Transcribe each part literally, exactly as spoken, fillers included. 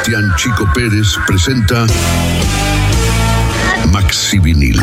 Cristian Chico Pérez presenta Maxi Vinil.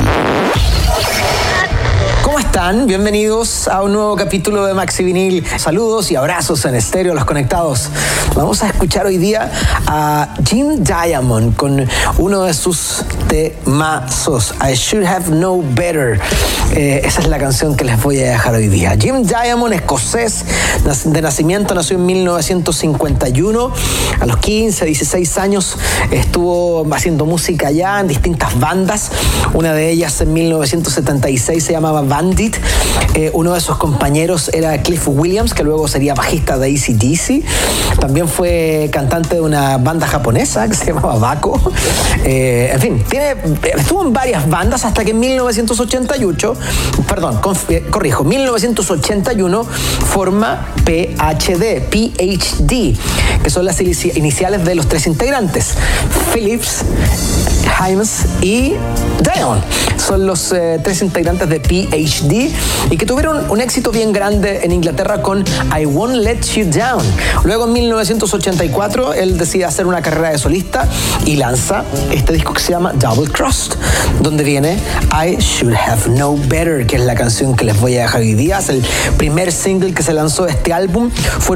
¿Cómo están? Bienvenidos a un nuevo capítulo de Maxi Vinil. Saludos y abrazos en estéreo a los conectados. Vamos a escuchar hoy día a Jim Diamond con uno de sus temazos, I Should Have Known Better. Eh, esa es la canción que les voy a dejar hoy día. Jim Diamond, escocés de nacimiento, nació en mil novecientos cincuenta y uno. A los quince, dieciséis años estuvo haciendo música ya en distintas bandas. Una de ellas en mil novecientos setenta y seis se llamaba Bandit. Eh, uno de sus compañeros era Cliff Williams, que luego sería bajista de A C D C. También fue cantante de una banda japonesa que se llamaba Baco. Eh, en fin, tiene, estuvo en varias bandas hasta que en mil novecientos ochenta y ocho, perdón, conf, eh, corrijo, mil novecientos ochenta y uno forma P H D, P H D, que son las iniciales de los tres integrantes, Phillips, Hyams y Diamond. Son los eh, tres integrantes de P H D y que tuvieron un éxito bien grande en Inglaterra con I Won't Let You Down. Luego en mil novecientos ochenta y cuatro él decide hacer una carrera de solista y lanza este disco que se llama Double Crossed, donde viene I Should Have Known Better, que es la canción que les voy a dejar hoy día. Es el primer single que se lanzó de este álbum. Fue